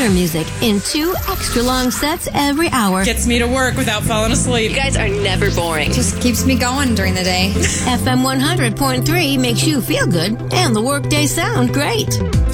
better music in 2 extra long sets every hour. Gets me to work without falling asleep. You guys are never boring. Just keeps me going during the day. FM 100.3 makes you feel good and the workday sound great.